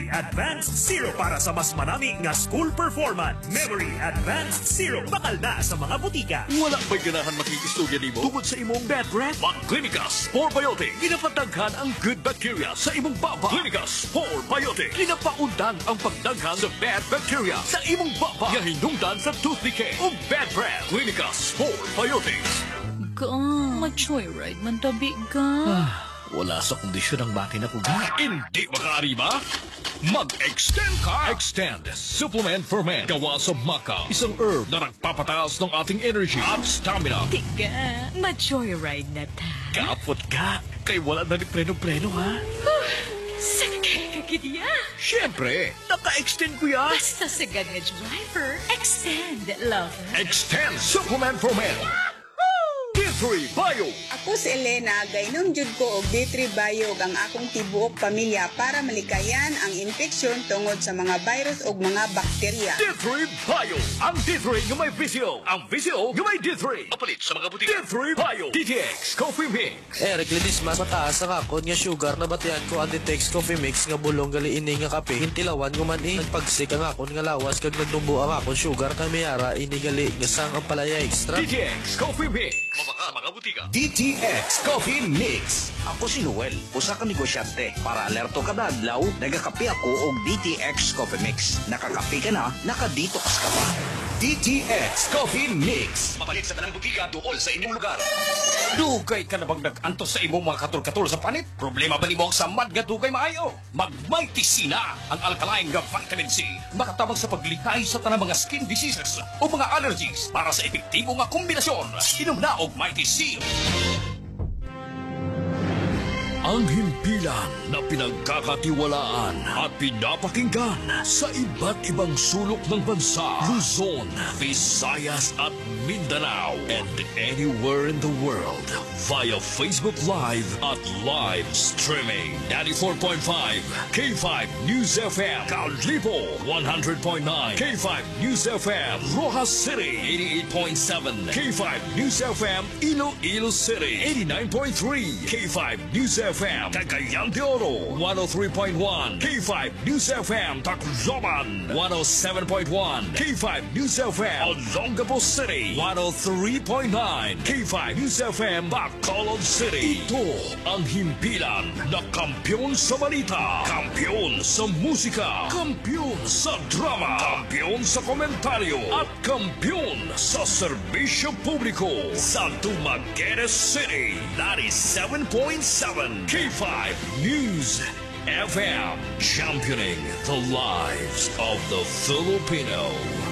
Memory Advanced Zero para sa mas manami nga school performance. Memory Advanced Zero bakal na sa mga butika. Wala ba'y ganahan makikistudya nimo tungod sa imong bad breath? Mag-Clinicas 4-Biotic. Ginapataghan ang good bacteria sa imong baba. Clinicas 4-Biotic. Ginapaundan ang pagdaghan sa bad bacteria sa imong baba. Gahinungdan sa tooth decay o bad breath. Clinicas 4-Biotic. Ma-joyride man tabi ka. Wala sa kondisyon ang makina ko ga. Hindi makaari ba? Mag-extend ka! Extend Supplement for Men. Gawa sa maca. Isang herb na nagpapataas ng ating energy at stamina. Tika, ma-joyride na ta. Kapot ka. Kay wala na ni preno-preno ha. Sakay ka kaya. Siyempre, naka-extend ko yan. Basta sa nga driver, extend, lover. Extend Supplement for Men. D3 Bio. Ako si Elena, gaynon jud ko og D3 Bio ang akong tibuok pamilya para malikayan ang infeksyon tungod sa mga virus ug mga bakterya. D3 Bio. Ang D3 nga may visio. Ang visio nga may D3. Kapalit sa mga butika. D3 Bio. DTX Coffee Mix. Eric Ledisma, mataas ang akon nga sugar na batian ko ang Ditex Coffee Mix nga bulong gali ini nga kape. Hintilawan ko man nagpagsik ang akon nga lawas kag nagdumbo ang akon sugar kay mayara ini gali nga sang ang palaya extra. DTX Coffee Mix. Mabaka mga butika. DTX Coffee Mix. Ako si Noel, usa ka negosyante. Para alerto kada adlaw, nagakape ako og DTX Coffee Mix. Nakakape ka na, nakadetox ka pa. DTX Coffee Mix. Mapalit sa tanang butika duol sa inyong lugar. Dugay ka na bang nag-antos sa imong mga katul-katul sa panit? Problema ba nimo sa mad nga dugay maayo? Mag-Mighty C na ang alkaline nga vitamin C. Makatabang sa paglikay sa tanang mga skin diseases o mga allergies para sa epektibo nga kombinasyon. Inom na og Mighty C. Ang himpilan na pinagkakatiwalaan at pinapakinggan sa iba't ibang sulok ng bansa, Luzon, Visayas at Mindanao, and anywhere in the world via Facebook Live at live streaming. 94.5 K5 News FM, Kalibo 100.9 K5 News FM, Rojas City 88.7 K5 News FM, Iloilo City 89.3 K5 News FM, Cagayan de Oro 103.1 K5 News FM, Tacloban 107.1 K5 News FM, Olongapo City 103.9 K5 News FM, Bacolod City. Ito ang himpilan na kampiyon sa balita, kampiyon sa musika, kampiyon sa drama, kampiyon sa komentaryo, at kampiyon sa serbisyo publiko sa Dumaguete City 97.7 K5 News FM, championing the lives of the Filipino.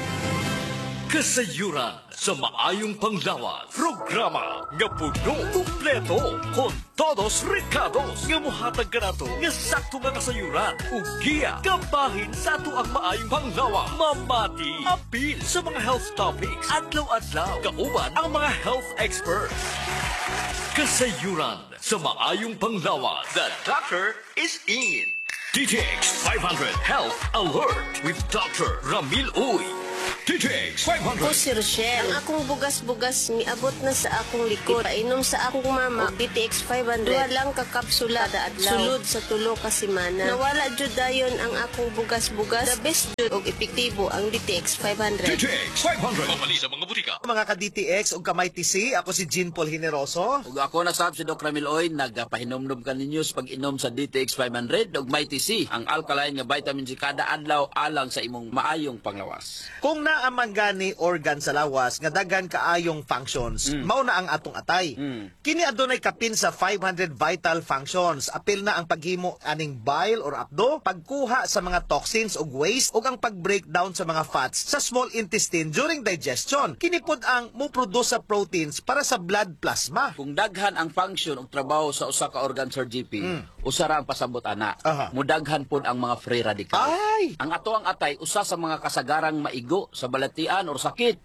Kasayuran sa maayong panglawas. Programa nga puno, kumpleto, con todos recados nga muhatag ka nato nga sakto nga kasayuran. Ug giya, kabahin sa ato ang maayong panglawas. Mamati, apil sa mga health topics. Adlaw-adlaw, kauban ang mga health experts. Kasayuran sa maayong panglawas. The doctor is in. DTX 500 Health Alert with Dr. Ramil Uy. DTX 500. Ako si Rochelle. Ang akong bugas-bugas miabot na sa akong likod. Painom sa akong mama og DTX 500. Duha lang ka kapsula kada adlaw. Sulod sa tulo ka semana. Nawala jud dayon ang akong bugas-bugas. The best jud og epektibo ang DTX 500. DTX 500. Mapali sa mga butika. Mga ka-DTX o ka-Mighty C, ako si Jean Paul Generoso. Ug ako na sab si Dr. Ramil Oy, nagapahinomdom ka ninyo sa pag-inom sa DTX 500 ug Mighty C, ang alkaline nga vitamin C kada adlaw alang sa imong maayong panglawas. Kung naaman gani organ sa lawas nga daghan kaayong functions, mao na ang atong atay. Kini adunay kapin sa 500 vital functions. Apil na ang paghimo aning bile or apdo, pagkuha sa mga toxins ug waste ug ang pag-breakdown sa mga fats sa small intestine during digestion. Kini pud ang mo-produce sa proteins para sa blood plasma. Kung daghan ang function ug trabaho sa usa ka organ, Sir GP, usa ra ang pasabot ana. Mudaghan pud ang mga free radical. Ay! Ang ato ang atay usa sa mga kasagarang maigo sa balatian or sakit.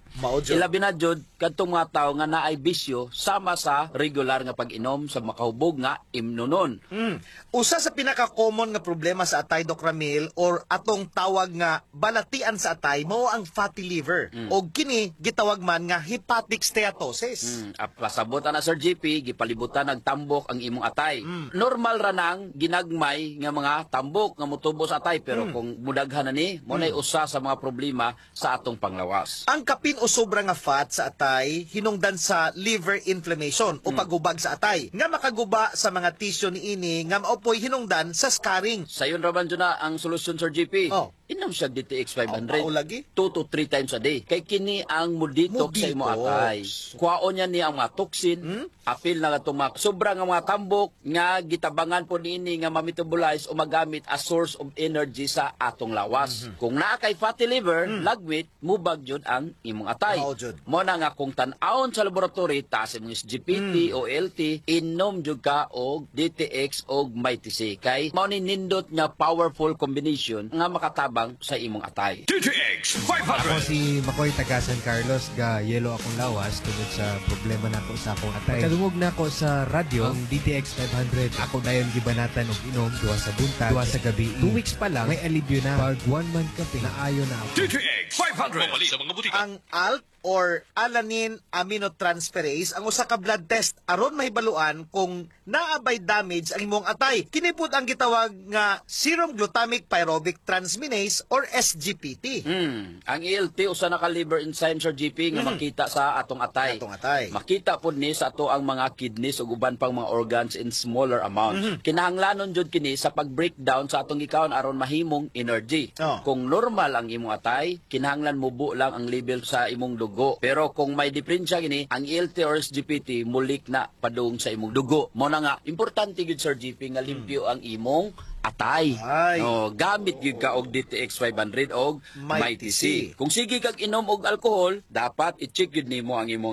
Mao jud. Ilabi na jud kadtong mga tawo nga naay bisyo sama sa regular nga pag-inom sa makahubog nga imnonon. Usa sa pinaka-common nga problema sa atay, Doc Ramil, or atong tawag nga balatian sa atay, mao ang fatty liver. O kini gitawag man nga hepatic steatosis. Pasabutan na Sir GP, gipalibutan ng tambok ang imong atay. Normal ra nang ginagmay nga mga tambok nga motubo sa atay, pero kung mudaghan na ni, mo nay usa sa mga problema sa atong panglawas. Ang kapin o sobra nga fat sa atay hinungdan sa liver inflammation o paghubag sa atay nga makaguba sa mga tissue niini nga maopoy hinungdan sa scarring. Sayon raman dyan na ang solusyon, Sir GP. Oh. Inom siya DTX 500. Mao lagi? 2 to 3 times a day. Kay kini ang muditox sa imo atay. Kuhaon niya ni ang mga toxin, apil na itong mga sobra nga mga tambok nga gitabangan po niini nga ma-metabolize o magamit as source of energy sa atong lawas. Kung naa kay fatty liver, lagmit, mubag jud ang imong atay. Mao jud. Mo na nga kung tan-awon sa laboratory taas imong SGPT o LT, inom jud ka og DTX og MyTC. Kay mao ni nindot nga powerful combination nga makatabang sa imong atay. DTX Ako 500. si Makoy taga San Carlos, ga yelo akong lawas tungod sa problema nako sa akong atay. Kadungog nako sa radyo ang DTX 500. Ako dayon gibanatan og inom duha sa buntag, duha sa gabi. 2 weeks pa lang may alibyo na. Pag 1 month kape na ayo na ako. DTX 500. Mamali sa mga butika. Ang ALT or alanine aminotransferase ang usa ka blood test aron mahibaluan kung naabay damage ang imong atay. Kini pud ang gitawag nga serum glutamic pyruvic transminase or SGPT. Ang ELT usa na ka liver enzyme, Sir GP, nga makita sa atong atay. Atong atay. Makita pud ni sa ato ang mga kidneys ug uban pang mga organs in smaller amounts. Kinahanglanon jud kini sa pag-breakdown sa atong gikaon aron mahimong energy. Oh. Kung normal ang imong atay, kinahanglan mubo lang ang level sa imong dugo. Pero kung may diferensya gini, ang ELT or SGPT mulik na padung sa imong dugo. Mo na nga importante gid, Sir GP, nga limpyo ang imong atay. Ay. No, gamit gyud ka og DTX 500 og MyTC. MyTC. Kung sige kag inom og alcohol, dapat i-check gyud nimo ang imong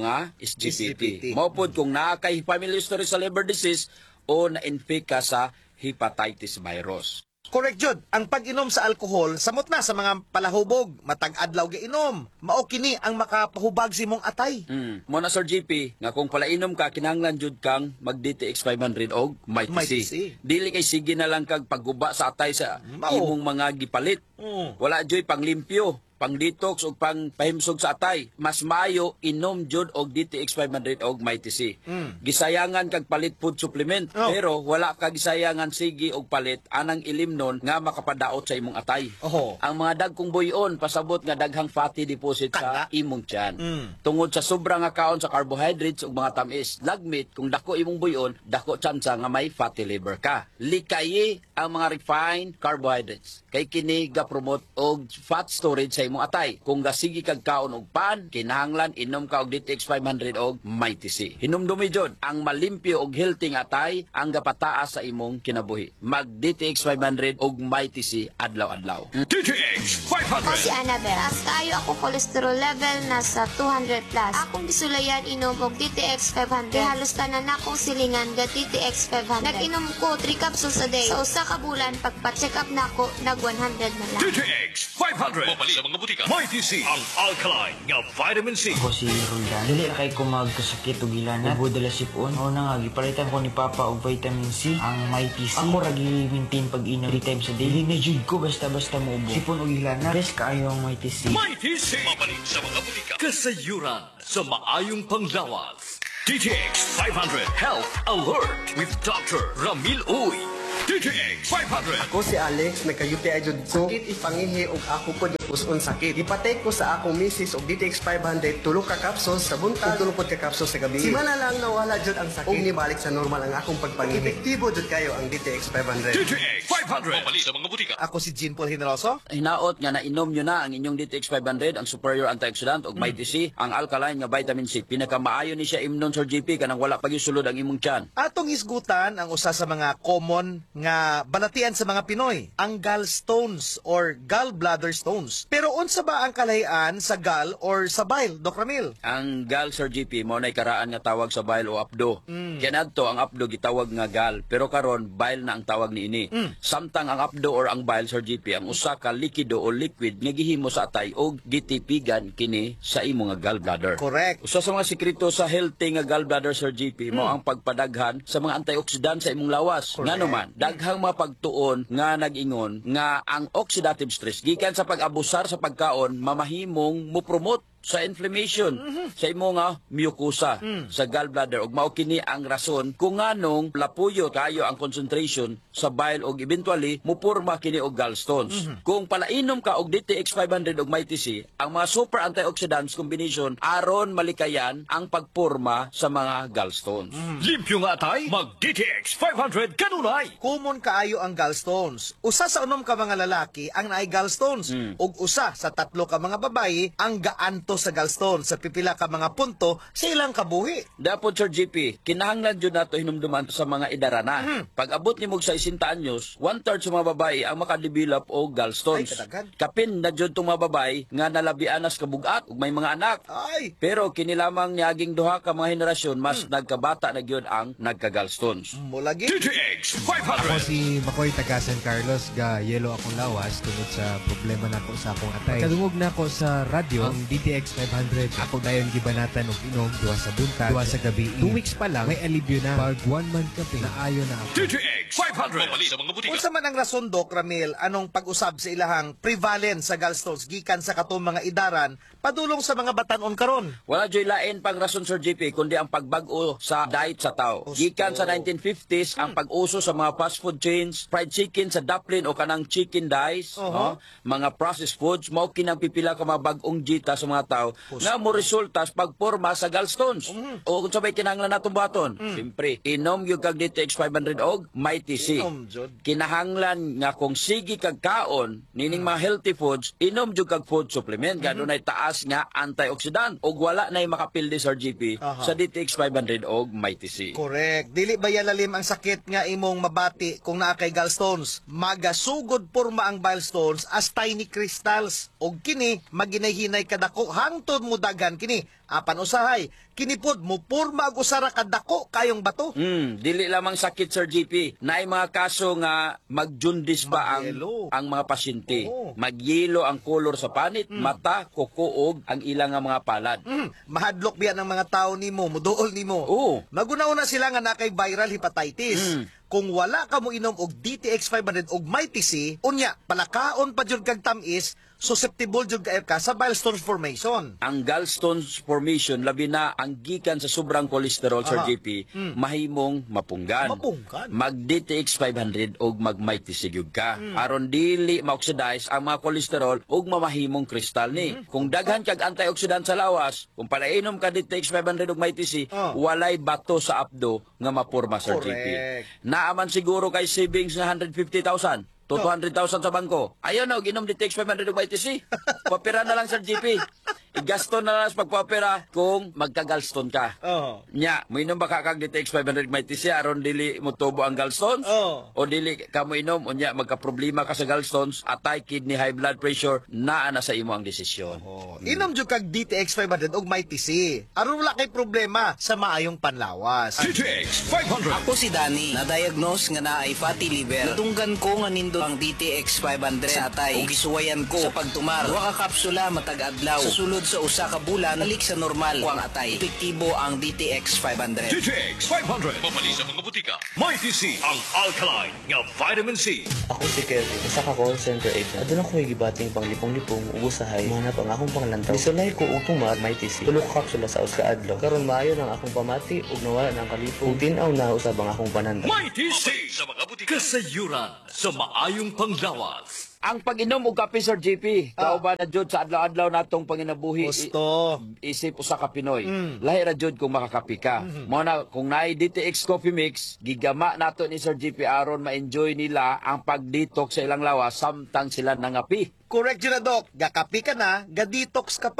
SGPT. Mao pod kung naa kay family history sa liver disease o na-infect ka sa hepatitis virus. Correct jud. Ang pag-inom sa alcohol samot na sa mga palahubog, matag adlaw ga inom. Mao kini ang makapahubag sa imong atay. Mo na, Sir GP, nga kung palainom ka, kinahanglan jud kang mag DTX 500 og MyTC. MyTC. Dili kay sige na lang kag pagguba sa atay sa Mao. imong mga gipalit. Wala joy panglimpyo, pang detox o pang pahimsog sa atay. Mas maayo inom jud og DTX 500 og MyTC. Gisayangan kag palit food supplement, pero wala ka gisayangan sige og palit anang ilimnon nga makapadaot sa imong atay. Oho. Ang mga dagkong buyon pasabot nga daghang fatty deposit sa imong tiyan. Tungod sa sobra nga kaon sa carbohydrates ug mga tamis, lagmit kung dako imong buyon, dako tsansa nga may fatty liver ka. Likayi ang mga refined carbohydrates. Kay kini ga promote og fat storage sa imong atay. Kung gasigi kag kaon og pan, kinahanglan inom ka og DTX 500 og MyTC. Hinumdumi jud ang malimpyo og healthy nga atay ang gapataas sa imong kinabuhi. Mag DTX 500 og MyTC adlaw-adlaw. DTX Ako si 500. Annabel. As kaayo ako cholesterol level nasa 200 plus. Akong gisulayan inom og DTX 500. Kay halos tanan akong silingan ga DTX 500. Nag-inom ko 3 capsules a day. Sa usa ka bulan pagpa-check up nako nag 100 na lang. DTX 500. Mamali sa mga butika. MyTC, ang alkaline nga vitamin C. Ako si Roldan. Dili kay ko magkasakit o gilanat. Nagudala sipon. O na nga, gipalitan ko ni Papa og vitamin C, ang MyTC. Ako ragi maintain pag-inom 3 times a day. Dili na jud ko basta-basta muubo. Sipon o gilanat. Best kaayo ang MyTC. MyTC. Mamali sa mga butika. Kasayuran sa maayong panglawas. DTX 500 Health Alert with Dr. Ramil Uy. DTX 500. Ako si Alex, nagka-UTI jud ko. Sakit ipangihi og ako po uson sakit. Ipatay ko sa akong misis og DTX 500 tulo ka capsules sa buntag ug tulo pod ka capsules sa gabi. Simana lang nawala jud ang sakit. Ug nibalik sa normal ang akong pagpangihi. Epektibo jud kayo ang DTX 500. DTX 500. Mamali sa mga butika. Ako si Jean Paul Generoso. Hinaot nga nainom nyo na ang inyong DTX 500, ang superior antioxidant ug MyTC, ang alkaline nga vitamin C. Pinakamaayo ni siya imnon, Sir GP, kanang wala pag sulod ang imong tiyan. Atong isgutan ang usa sa mga common nga balatian sa mga Pinoy, ang gallstones or gallbladder stones. Pero unsa ba ang kalahian sa gall or sa bile, Doc Ramil? Ang gall, Sir GP, mo na'y karaan nga tawag sa bile o abdo. Kaya nadto ang abdo gitawag nga gall, pero karon bile na ang tawag niini. Samtang ang abdo or ang bile, Sir GP, ang usa ka likido o liquid nga gihimo sa atay o gitipigan kini sa imo nga gallbladder. Correct. Usa sa mga sekreto sa healthy nga gallbladder, Sir GP, mo ang pagpadaghan sa mga antioxidant sa imong lawas. Ngano man, daghang mapagtuon nga nag-ingon nga ang oxidative stress gikan sa pag-abusar sa pagkaon mamahimong mo promote sa inflammation sa imo nga mucosa sa gallbladder ug mao kini ang rason kung nganong lapuyo kayo ang concentration sa bile ug eventually mupurma kini og gallstones. Kung palainom ka og DTX 500 ug MyTC, ang mga super antioxidants combination aron malikayan ang pagpurma sa mga gallstones. Limpyo nga atay, mag DTX 500 kanunay. Common kaayo ang gallstones. Usa sa unom ka mga lalaki ang naay gallstones ug usa sa tatlo ka mga babayi ang gaanto sa gallstones sa pipila ka mga punto sa ilang kabuhi. Dapat, Sir GP, kinahanglan dyan nato hinumduman sa mga idarana. Pag abot ni mog sa 60 anyos, 1/3 sa mga babae ang makadevelop o gallstones. Kapin na dyan itong mga babae nga nalabian na sa kabugat ug may mga anak. Pero kinilamang niaging duha ka mga henerasyon mas nagkabata na gyud ang nagka-gallstones. Mulagi. DTX Ako si Makoy taga San Carlos ga yelo akong lawas tungod sa problema nako sa akong atay. Kadungog nako sa radyo ang DTX 500. Ako dayon gibanatan og inom duha sa buntag, duha sa gabi. 2 weeks pa lang may alibyo na. Pag 1 month kape naayo na ako. DTX 500 mabali sa mga butika. Unsa man ang rason, Doc Ramil, anong pag-usab sa ilahang prevalence sa gallstones gikan sa katong mga idaran padulong sa mga batan-on karon? Wala joy lain pang rason, Sir GP, kundi ang pagbag-o sa diet sa tao. Gikan sa 1950s ang pag-uso sa mga fast food chains, fried chicken sa Dublin o kanang chicken dice, no? Mga processed foods, mao kinang pipila ka mga bag-ong jita sa mga tao nga mo resulta sa pagporma sa gallstones. O kung sabay kinahanglan natong buhaton, siyempre, inom yung kag DTX 500 og MyTC. Kinahanglan nga kung sige kag kaon, nining mga healthy foods, inom yung kag food supplement, gano'n ay taas nga antioxidant, o wala na makapildi sa RGP sa DTX 500 og MyTC. Correct. Dili ba yalalim ang sakit nga imong mabati kung naa kay gallstones? Magasugod porma ang gallstones as tiny crystals. Og kini, maginay-hinay kadako hangtod mo dagan kini. Apan usahay, kinipod mo porma og usara kadako kayong bato. Dili lamang sakit, Sir GP. Naay mga kaso nga magjundis pa ang mga pasyente. Magyelo ang kolor sa panit, mata, kukuog ang ilang nga mga palad. Mahadlok biya ng mga tao nimo, muduol nimo. Maguna-una sila nga nakay viral hepatitis. Kung wala ka mo inom og DTX 500 og MyTC, unya palakaon pa jud kag tamis, susceptible jud ka sa gallstones formation. Ang gallstones formation labi na ang gikan sa sobrang kolesterol, Sir JP, mahimong mapunggan. Mag DTX 500 og mag MyTC gyud ka. Aron dili ma-oxidize ang mga kolesterol og mamahimong kristal ni. Kung daghan kag antioxidant sa lawas, kung palainom ka DTX 500 og MyTC, walay bato sa abdo nga mapurma, Sir JP. Naaman siguro kay savings nga 150,000. 200,000 sa bangko. Ayaw na, ginom DTX 500 og MyTC. Papira na lang, Sir GP. Igasto na lang sa pagpapira kung magka-gallstone ka. Nya, mo inom ba ka kag DTX 500 MyTC aron dili mo tubo ang gallstones? O dili ka mo inom, unya magka-problema ka sa gallstones, atay, kidney, high blood pressure, naa na sa imo ang desisyon. Inom jud kag DTX 500 og MyTC. Aron wala kay problema sa maayong panlawas. DTX 500. Ako si Danny, na-diagnose nga naay fatty liver. Natunggan ko nga nindo ang DTX 500 sa atay. Ug gisuwayan ko sa pagtumar. Duha ka kapsula matag adlaw. Sa sulod sa usa ka bulan, balik sa normal ko ang atay. Epektibo ang DTX 500. DTX 500. Mabali sa mga butika. MyTC, ang alkaline nga vitamin C. Ako si Kevin, isa ka call center agent. Adun ako gibating panglipong-lipong ubusahay, manap ang akong panglantaw. Nisulay ko og tumar MyTC. Tulo ka kapsula sa usa ka adlaw. Karon maayo nang akong pamati ug nawala nang kalipong. Tinaw na usab ang akong pananda. MyTC sa mga butika. Kasayuran sa maayong panglawas. Ang pag-inom og kape, Sir JP, kauban na jud sa adlaw-adlaw natong panginabuhi. Gusto. Isip usa ka Pinoy. Lahi ra jud kung makakapi ka. Mo na kung naay DTX Coffee Mix, gigama nato ni Sir JP aron ma-enjoy nila ang pag-detox sa ilang lawas samtang sila nangapi. Correct yun na, Doc. Gakapi ka na, ga-detox ka pa.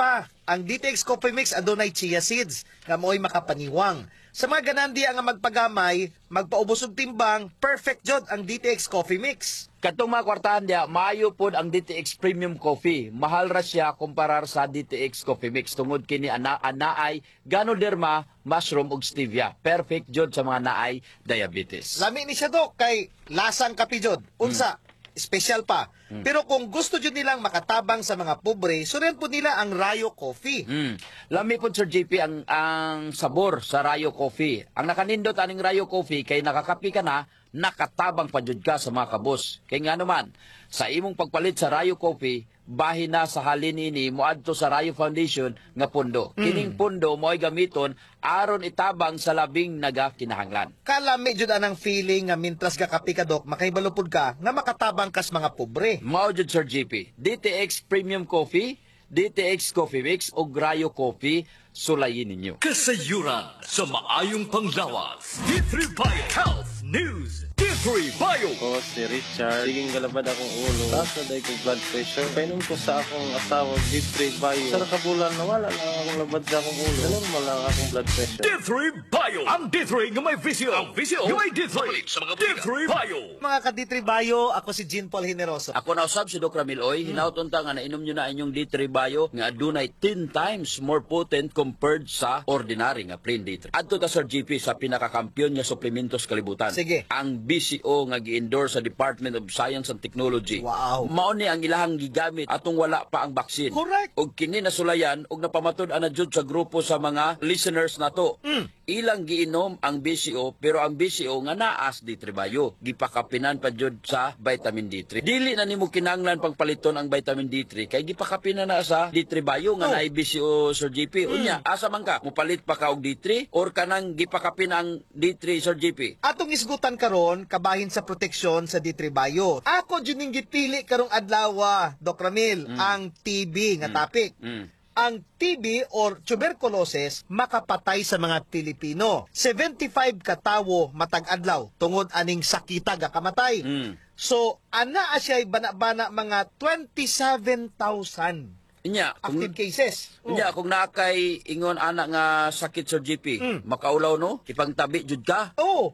ang DTX Coffee Mix adunay chia seeds nga mo'y makapaniwang. Sa mga ganandi nga magpagamay, magpaubos og timbang, perfect jud ang DTX Coffee Mix. Katong mga kwartahan dia, maayo pod ang DTX Premium Coffee. Mahal ra siya kumparar sa DTX Coffee Mix tungod kini anaay Ganoderma, mushroom ug stevia. Perfect jud sa mga naay diabetes. Lami ni siya dok kay lasang kape jud. Unsa? Special pa. Pero kung gusto jud nilang makatabang sa mga pobre, suren po nila ang Rayo Coffee. Lami po Sir JP ang sabor sa Rayo Coffee. Ang nakanindot aning Rayo Coffee kay nakakapi ka na, nakatabang pa jud ka sa mga kabos. Kay nga naman, sa imong pagpalit sa Rayo Coffee, bahin na sa halin ini moadto sa Rayo Foundation nga pundo. Kining pundo mo'y gamiton aron itabang sa labing nagakinahanglan. Kalami jud anang feeling nga mintras ka kape ka dok, makaibalupod ka nga makatabang kas mga pobre. Mao jud Sir JP, DTX Premium Coffee, DTX Coffee Mix o Rayo Coffee, sulayin ninyo. Kasayuran sa maayong panglawas. D3 Bio Health News. D3 Bio. Ako si Richard. Siging galabad akong ulo. Taas na dahil kong blood pressure. Painom ko sa akong asawa D3 Bio. Sa nakabulan na wala lang akong labad sa akong ulo. Normal lang akong blood pressure. D3 Bio. Ang D3 nga may visio. Ang visio nga may D3. D3 Bio. Mga ka D3 Bio, ako si Jean Paul Generoso. Ako na usab si Doc Ramil Oy. Hinaut-on ta nga nainom nyo na inyong D3 Bio nga adunay 10 times more potent compared sa ordinary nga plain D3. Adto ta Sir GP sa pinakakampiyon nga suplementos kalibutan. Sige. Ang BCO nga gi-endorse sa Department of Science and Technology. Wow. Mao ni ang ilahang gigamit atong wala pa ang baksin. Correct. Og kini nasulayan og napamatud-an na jud sa grupo sa mga listeners nato. Ilang giinom ang BCO pero ang BCO nga naas D3 Bio gipakapinan pa jud sa vitamin D3. Dili na nimo kinahanglan pangpaliton ang vitamin D3 kay gipakapinan na sa D3 Bio nga naay BCO Sir GP. Unya, asa man ka mupalit pa ka og D3 or kanang gipakapin ang D3 Sir GP? Atong isgutan karon kabahin sa proteksyon sa D3 Bio. Ako jud ning gipili karong adlaw, Doc Ramil, ang TB nga topic. Ang TB or tuberculosis makapatay sa mga Pilipino. 75 ka tawo matag adlaw tungod aning sakita ga kamatay. So ana siya bana-bana mga 27,000 active cases. Inya kung nakay ingon anak nga sakit Sir GP, makaulaw no? Ipangtabi jud ka.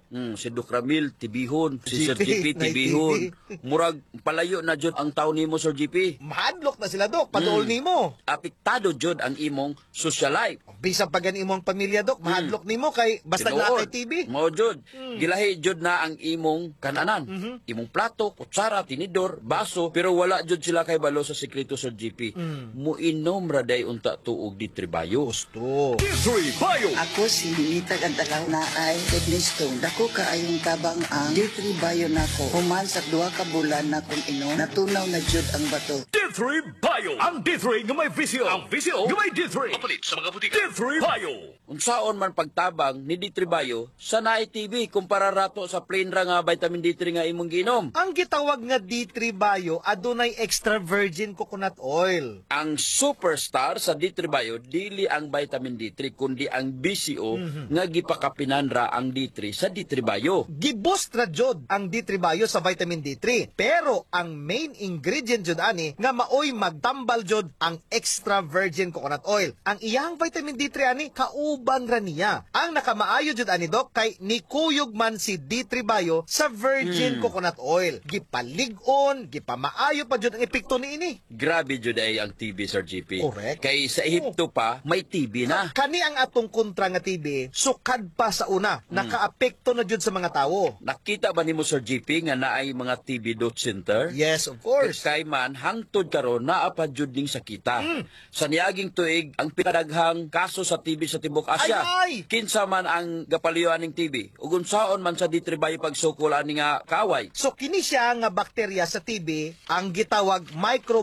Si Doc Ramil tibihon, si Sir GP tibihon. Murag palayo na jud ang taon nimo Sir GP. Mahadlok na sila Dok, paduol nimo. Apektado jud ang imong social life. Bisan pa gan imong pamilya Dok, mahadlok nimo kay basta na kay TB. Mao jud. Gilahi jud na ang imong kananan. Imong plato, kutsara, tinidor, baso, pero wala jud sila kay balo sa sekreto Sir GP. Muinom ra day unta tuog D3 Bio. Gusto. D3 Bio. Ako si Nitag Antalaw na ay kidney stone. Dako kaayong tabang ang D3 Bio nako. Human sa 2 ka bulan na kung inom, natunaw na jud ang bato. D3 Bio. Ang D3 nga may visio. Ang visio nga may D3. Papalit sa mga butika. D3 Bio. Unsaon man pagtabang ni D3 Bio sa naay TV kumpara rato sa plain ra nga vitamin D3 nga imong giinom. Ang gitawag nga D3 Bio adunay extra virgin coconut oil. Ang superstar sa D3 Bio dili ang vitamin D3 kundi ang BCO nga gipakapinan ra ang D3 sa D3 Bio. Giboost ra jud ang D3 Bio sa vitamin D3. Pero ang main ingredient jud ani nga maoy magtambal jud ang extra virgin coconut oil. Ang iyang vitamin D3 ani kauban ra niya. Ang nakamaayo jud ani Dok kay nikuyog man si D3 Bio sa virgin coconut oil. Gipalig-on, gipamaayo pa jud ang epekto niini. Grabe jud ay ang TB Sir GP. Correct. Kay sa Ehipto pa may TB na. Kani ang atong kontra nga TB sukad pa sa una. Nakaapekto na jud sa mga tawo. Nakita ba nimo Sir GP nga naay mga TB dot center? Yes, of course. Kay man hangtod karon naa pa jud ning sakita. Sa niaging tuig ang pinadaghang kaso sa TB sa tibuok Asya. Ay! Kinsa man ang gapaliyuan ning TB? Ug unsaon man sa D3 Bio pagsukol ani nga kaway? So kini siya nga bakterya sa TB ang gitawag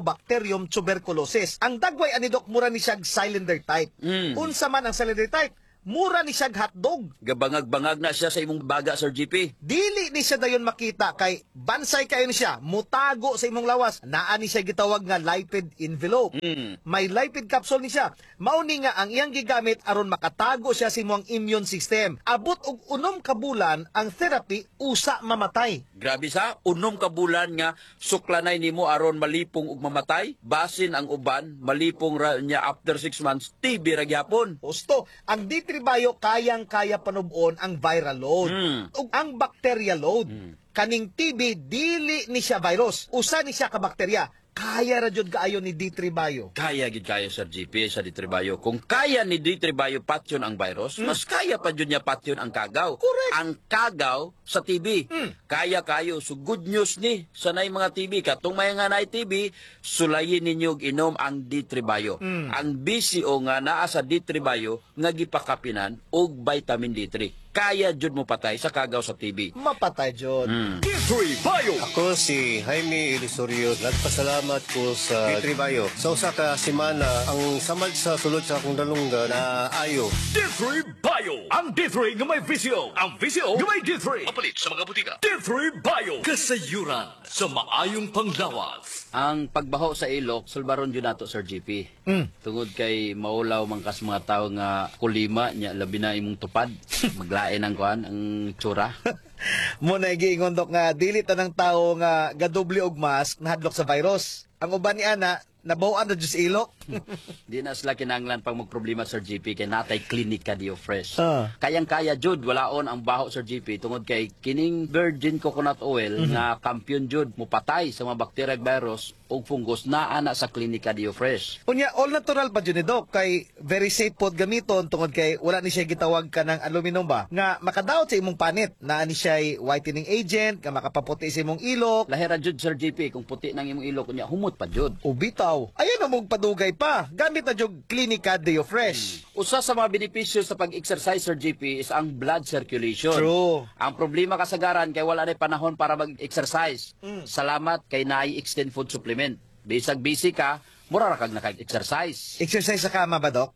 Microbacterium tuberculosis. Ang dagway ani Dok mura ni siya cylinder type. Unsa man ang cylinder type? mura ni siya hotdog. Gabangag-bangag na siya sa imong baga, Sir GP. Dili ni siya dayon makita kay bansay kayo ni siya, mutago sa imong lawas. Naa ni siya gitawag nga lipid envelope. May lipid capsule ni siya. Mauni nga ang iyang gigamit aron makatago siya sa imong immune system. Abot og 6 ka bulan ang therapy usa mamatay. Grabe sa, 6 ka bulan nga suklanay nimo aron malipong ug mamatay. Basin ang uban, malipong ra niya after 6 months, TB ra gyapon. Gusto, ang D3 Bio kayang-kaya panubon ang viral load ug ang bacteria load. Kaning TB dili ni siya virus, usa ni siya ka bakterya. Kaya ra jud kaayo ni D3 Bio. Kaya gid kayo, Sir GP, sa D3 Bio. Kung kaya ni D3 Bio patyon ang virus, mas kaya pa jud niya patyon ang kagaw. Correct. Ang kagaw sa TB. Kaya kayo. So good news ni sanay mga TB. Katong may nga na TB, sulayin ninyo og inom ang D3 Bio. Ang BCO nga naa sa D3 Bio nga gipakapinan og vitamin D3. Kaya jud mo patay sa kagaw sa TB. Mapatay jud. D3 Bio. Ako si Jaime Ilisorio. Nagpasalamat ko sa D3 Bio. Sa usa ka semana, ang samad sa sulod sa akong dalungga na ayo. D3 Bio. Ang D3 nga may VCO. Ang VCO nga may D3. Mapalit sa mga butika. D3 Bio. Kasayuran sa maayong panglawas. Ang pagbaho sa ilok, sulbaron jud nato, Sir GP. Tungod kay maulaw man kas mga tawo nga kulima nya labi na imong tupad. Maglain ang kuan ang tsura. Muna giingon dok nga dili tanang tawo nga gadoble og mask nahadlok sa virus. Ang uban ni ana nabawan na jud sa ilok. Di na sila kinanglan pang magproblema, Sir GP, kay natay klinika Dio Fresh. Ah. Kayang-kaya jud walaon ang baho, Sir GP, tungod kay kining virgin coconut oil nga kampiyon jud mupatay sa mga bacteria ug virus ug fungus naa na sa klinika Dio Fresh. Unya all natural pa jud ni dok kay very safe pod gamiton tungod kay wala ni siya gitawag ka ng aluminum ba nga makadaot sa imong panit. Naa ni siya whitening agent nga makapaputi sa imong ilok. Lahira jud, Sir GP, kung puti nang imong ilok unya humot pa jud. Ubitaw. Ayan na mong padugay pa. Gamit na jud klinika Dio Fresh. Usa sa mga benepisyo sa pag-exercise, Sir GP, is ang blood circulation. True. Ang problema kasagaran kay wala na panahon para mag-exercise. Salamat kay naay extend food supplement. Bisag busy ka, mura ra kag naka-exercise. Exercise sa kama ba, dok?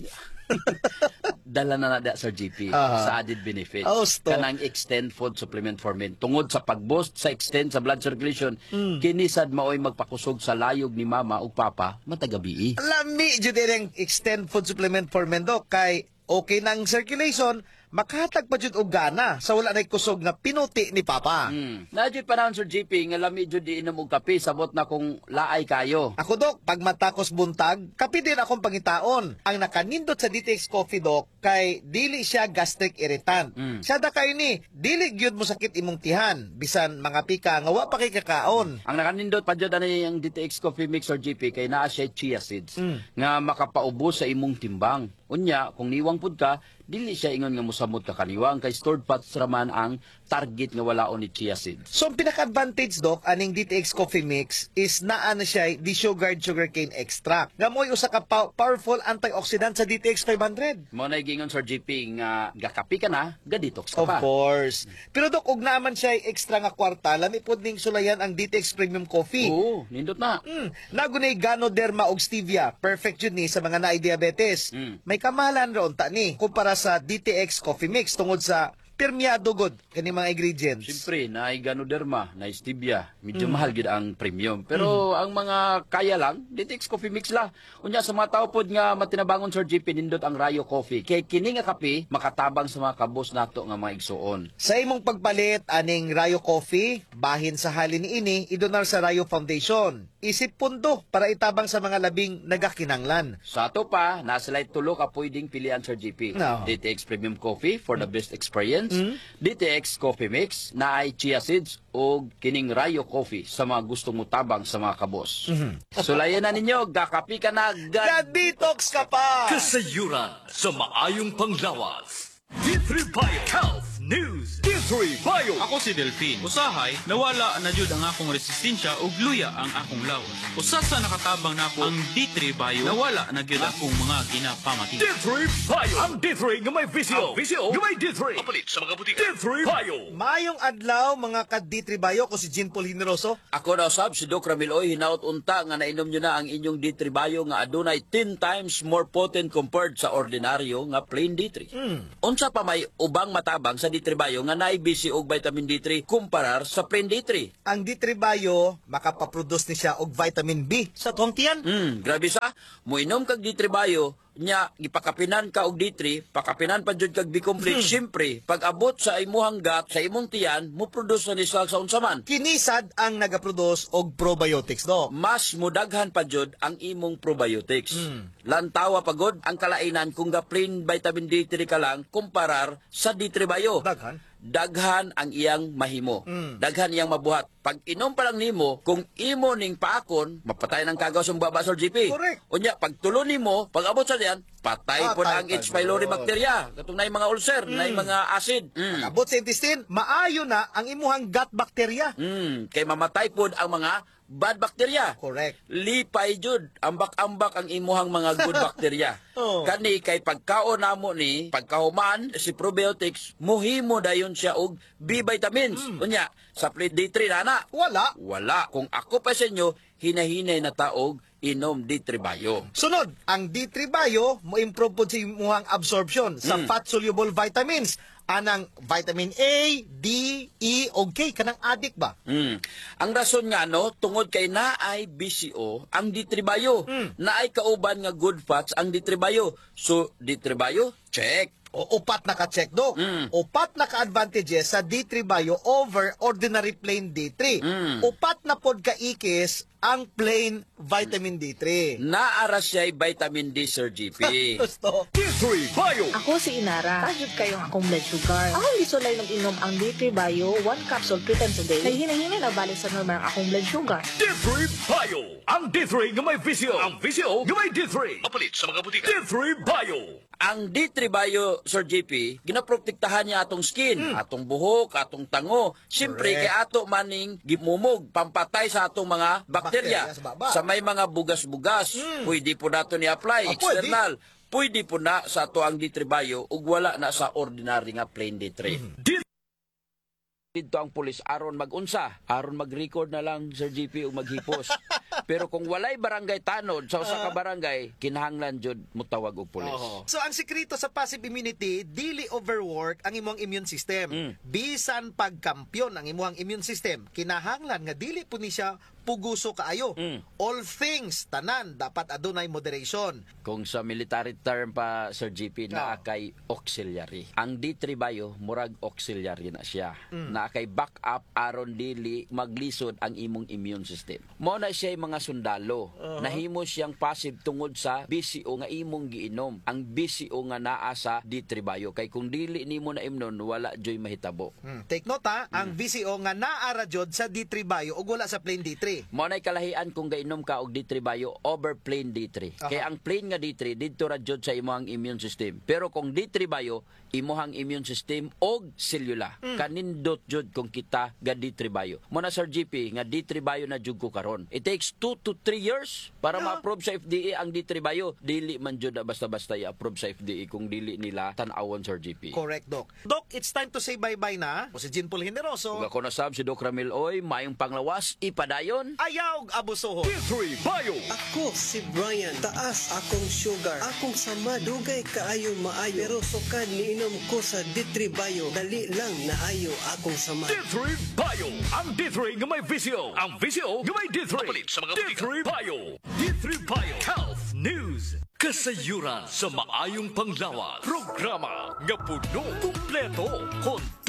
Dala na na Sir GP sa added benefit. Austo. Kanang extend food supplement for men. Tungod sa pag-boost sa extend sa blood circulation, kinisad maoy magpakusog sa layog ni mama ug papa matagabi. Lami jud ang extend food supplement for men, dok, kay okay nang circulation, makahatag pa jud og gana sa wala nay kusog nga pinuti ni papa. Nadyo panahon, Sir GP, nga lami jud di inom og kape sabot na kung laay kayo. Ako, dok, pag matakos buntag, kape din akong pangitaon. Ang nakanindot sa DTX Coffee, dok, kay dili siya gastric irritant. Siya da kayo ni, dili gyud mo sakit imong tihan, bisan mga pika nga wa pa kay kakaon. Ang nakanindot pa jud ani ang DTX Coffee Mix, Sir GP, kay naa siya chia seeds nga makapaubos sa imong timbang. Unya, kung niwang pud ka, dili siya ingon nga musamot ka kaniwang kay stored fats raman ang target nga walaon ni chia seeds. So, ang pinaka-advantage, dok, aning DTX Coffee Mix is naa na siya desugared sugarcane extract. Nga mo'y usa ka powerful antioxidant sa DTX 500. Mo na gingon, Sir GP, nga gakapi ka na, ga-detox ka Of pa. course. Pero, dok, ug naman siya extra nga kwarta, lami pod ning sulayan ang DTX Premium Coffee. Oo, nindot na. Nagunay Ganoderma og stevia. Perfect yun ni sa mga naay diabetes. May kamahalan ra unta ni kumpara sa DTX Coffee Mix tungod sa permeado god kani mga ingredients. Siyempre, naay Ganoderma, naay stevia, medyo mahal gid ang premium. Pero ang mga kaya lang, DTX Coffee Mix la. Unya sa mga tao pod nga matinabangon, Sir GP, nindot ang Rayo Coffee. Kay kini nga kape makatabang sa mga kabos nato nga mga igsuon. Sa imong pagpalit aning Rayo Coffee, bahin sa halin ini idonar sa Rayo Foundation. Isip pundo para itabang sa mga labing nagakinanglan. Sa ato pa, nasalay tulo ka pwedeng pilian, Sir GP. No. DTX Premium Coffee for the best experience. DTX Coffee Mix na ay chia seeds o kining Rayo Coffee sa mga gustong mutabang sa mga kabos. Sulayan na ninyo, gakapi ka na, detox ka pa! Kasayuran sa maayong panglawas. D3 Bio Health News. D3 D3 Bio. Ako si Delphine. Usahay, nawala na jud ang akong resistensya ug luya ang akong lawas. Usa sa nakatabang nako ang D3 Bio, nawala na gyud akong mga ginapamati. D3 Bio. Ang D3 nga may visio. Ang visio nga may D3. Kapalit sa mga butika. D3 Bio. Mayong adlaw mga ka D3 Bio ko si Jean Paul Generoso. Ako na usab si Doc Ramil Oy, hinaut unta nga nainom nyo na ang inyong D3 Bio nga adunay 10 times more potent compared sa ordinaryo nga plain D3. Unsa pa may ubang matabang sa D3 Bio nga naay BC og vitamin D3 kumparar sa plain D3? Ang D3 Bio makapaproduce ni siya og vitamin B sa tuwang tiyan. Grabe sa, muinom kag D3 Bio, nya gipakapinan ka og D3, pakapinan pa jud kag B-complex. Siyempre, pag abot sa imuhang gut, sa imong tiyan, mo produce na ni sa unsaman. Kinisad ang nagaproduce og probiotics, no? Mas mudaghan pa jud ang imong probiotics. Lantawa pagod ang kalainan kung ga plain vitamin D3 ka lang kumparar sa D3 Bio. Daghan ang iyang mahimo. Daghan iyang mabuhat. Pag inom pa lang nimo, kung imo ning paakon, mapatay ng kagaw sa baba sa GP. Correct. Unya, pag tulo nimo, pag abot sa diyan, patay po na ang H. pylori bacteria. Katong na mga ulcer, na mga acid. Pag abot sa intestine, maayo na ang imuhang gut bacteria. Kay mamatay po ang mga bad bacteria. Correct. Lipay jud, ambak-ambak ang imuhang mga good bacteria. Kani kay pagkaon namo ni, pagkahuman si probiotics, muhimo dayon siya og B vitamins. Unya, sa plate D3 na wala. Wala. Kung ako pa sa inyo, hinahinay na taog inom D3 Bio. Sunod, ang D3 Bio mo improve po sa imuhang absorption sa fat-soluble vitamins. Anang vitamin A, D, E, o K, kanang adik ba? Ang rason nga no, tungod kay naay BCO ang D3 Bio. Naay kauban nga good fats ang D3 Bio. So, D3 Bio, check. O upat na ka-check, Dok. Upat na ka-advantages sa D3 Bio over ordinary plain D3. Upat na pod ka-ikis ang plain vitamin D3. Naara siya'y vitamin D, Sir GP. D3 Bio. Ako si Inara. Tajud kayong akong blood sugar. Ako gisulay nung inom ang D3 Bio, 1 capsule 3 times a day. Kay hinahinay na balik sa normal ang akong blood sugar. D3 Bio. Ang D3 nga may visio. Ang visio nga may D3. Kapalit sa mga butika. D3 Bio. Ang D3 Bio, Sir JP, ginaprotektahan niya atong skin, atong buhok, atong tango. Siyempre, kay ato maning gimumog, pampatay sa atong mga bakterya. Sa may mga bugas-bugas, pwede po nato ni-apply, external. Pwede po na sa ato ang D3 Bio, ug wala na sa ordinary nga plain D3. Dito ang pulis aron magunsa, aron mag-record na lang Sir GP o maghipos. Pero kung walay barangay tanod sa usa ka barangay, kinahanglan jud mutawag og pulis. So ang sekreto sa passive immunity, dili overwork ang imong immune system. Bisan pagkampyon ang imong immune system, kinahanglan nga dili po ni siya puguso kaayo. All things tanan dapat adunay moderation. Kung sa military term pa Sir GP naa kay auxiliary. Ang D3 Bio murag auxiliary na siya. Naa kay backup aron dili maglisod ang imong immune system. Mao na siya mga sundalo. Nahimo siyang passive tungod sa BCO nga imong giinom. Ang BCO nga naa sa D3 Bio kay kung dili nimo na imnon wala joy mahitabo. Take note ang BCO nga naa ra jud sa D3 Bio ug wala sa plain D3. Mao nay kalahian kung gainom ka og D3 Bio over plain D3. Kaya ang plain nga D3 didto ra jud sa imong immune system. Pero kung D3 Bio imuhang immune system og selula. Kanindot jud kung kita ga D3 Bio. Mo na Sir GP nga D3 Bio na jud ko karon. It takes 2 to 3 years para ma-approve sa FDA ang D3 Bio. Dili man jud basta-basta i-approve sa FDA kung dili nila tan-awon Sir GP. Correct, Doc. Doc, it's time to say bye-bye na. O si Jean Paul Generoso. Ug ako na sab si Doc Ramil Oy, mayong panglawas ipadayon. Ayaw abusohon. D3 Bio. Ako si Brian, taas akong sugar, akong sama, dugay kaayo maayo. Pero sukad niinom ko sa D3 Bio, dali lang naayo akong sama. D3 Bio. Ang D3 nga may visio. Ang visio nga may D3. Kapalit sa mga D3 Bio. D3 Bio. Health News. Kasayuran sa maayong panglawas. Programa nga puno, kumpleto,